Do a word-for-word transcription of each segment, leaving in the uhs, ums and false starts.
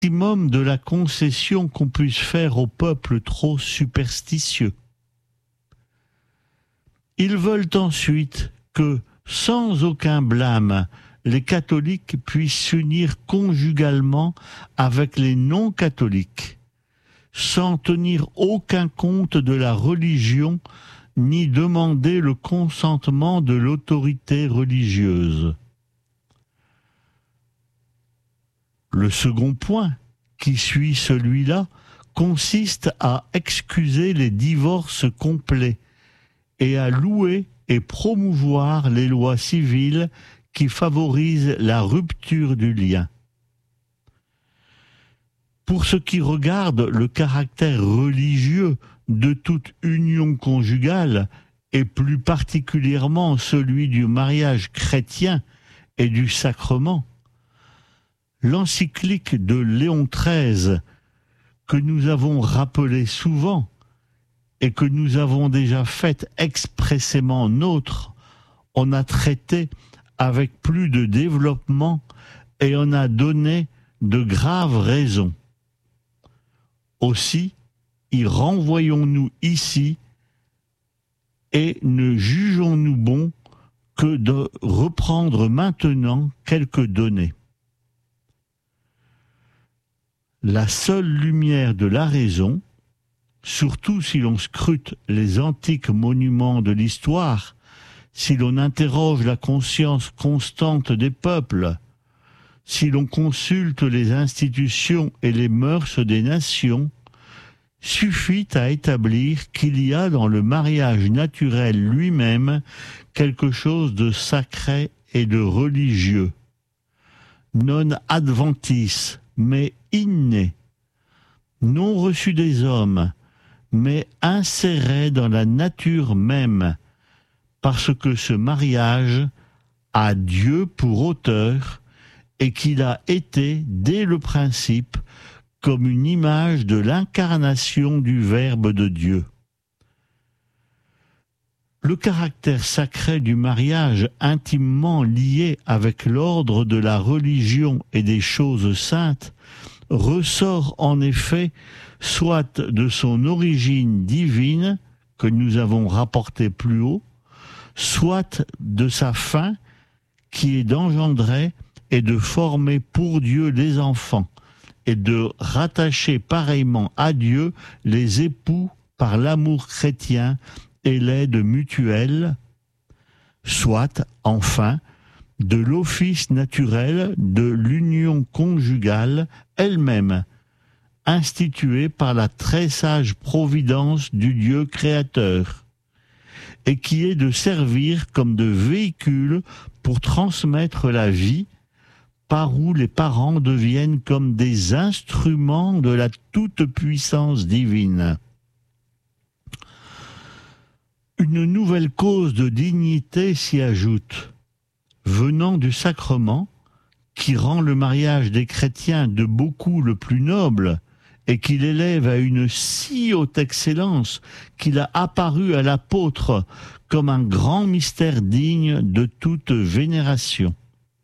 maximum de la concession qu'on puisse faire au peuple trop superstitieux. Ils veulent ensuite que, sans aucun blâme, les catholiques puissent s'unir conjugalement avec les non-catholiques, sans tenir aucun compte de la religion, ni demander le consentement de l'autorité religieuse. Le second point, qui suit celui-là, consiste à excuser les divorces complets et à louer et promouvoir les lois civiles qui favorisent la rupture du lien. Pour ce qui regarde le caractère religieux de toute union conjugale, et plus particulièrement celui du mariage chrétien et du sacrement, l'encyclique de Léon treize, que nous avons rappelé souvent et que nous avons déjà faite expressément nôtre, on a traité avec plus de développement et on a donné de graves raisons. Aussi, y renvoyons-nous ici et ne jugeons-nous bon que de reprendre maintenant quelques données. La seule lumière de la raison, surtout si l'on scrute les antiques monuments de l'histoire, si l'on interroge la conscience constante des peuples, si l'on consulte les institutions et les mœurs des nations, suffit à établir qu'il y a dans le mariage naturel lui-même quelque chose de sacré et de religieux, non adventis, mais inné, non reçu des hommes, mais inséré dans la nature même, parce que ce mariage a Dieu pour auteur et qu'il a été, dès le principe, comme une image de l'incarnation du Verbe de Dieu. Le caractère sacré du mariage, intimement lié avec l'ordre de la religion et des choses saintes, ressort en effet soit de son origine divine, que nous avons rapportée plus haut, soit de sa fin, qui est d'engendrer et de former pour Dieu les enfants, et de rattacher pareillement à Dieu les époux par l'amour chrétien et l'aide mutuelle, soit, enfin, de l'office naturel de l'union conjugale elle-même, instituée par la très sage providence du Dieu créateur, et qui est de servir comme de véhicule pour transmettre la vie, par où les parents deviennent comme des instruments de la toute-puissance divine. Une nouvelle cause de dignité s'y ajoute, venant du sacrement, qui rend le mariage des chrétiens de beaucoup le plus noble, et qui l'élève à une si haute excellence qu'il a apparu à l'apôtre comme un grand mystère digne de toute vénération.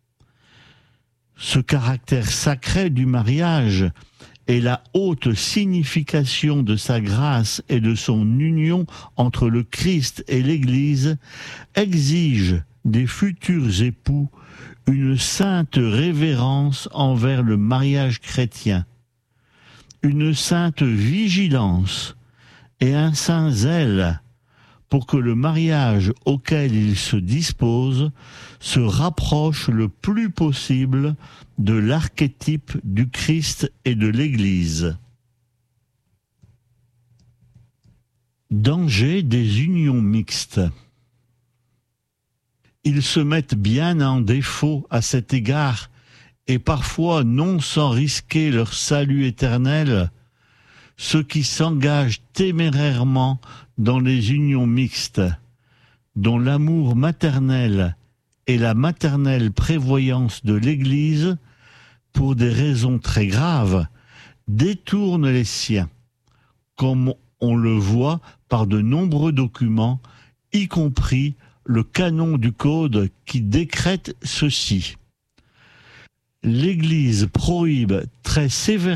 Ce caractère sacré du mariage et la haute signification de sa grâce et de son union entre le Christ et l'Église exigent des futurs époux une sainte révérence envers le mariage chrétien, une sainte vigilance et un saint zèle pour que le mariage auquel ils se disposent se rapproche le plus possible de l'archétype du Christ et de l'Église. Danger des unions mixtes. Ils se mettent bien en défaut à cet égard, et parfois non sans risquer leur salut éternel, ceux qui s'engagent témérairement dans les unions mixtes, dont l'amour maternel et la maternelle prévoyance de l'Église, pour des raisons très graves, détournent les siens, comme on le voit par de nombreux documents, y compris le canon du Code qui décrète ceci. l'Église prohibe très sévèrement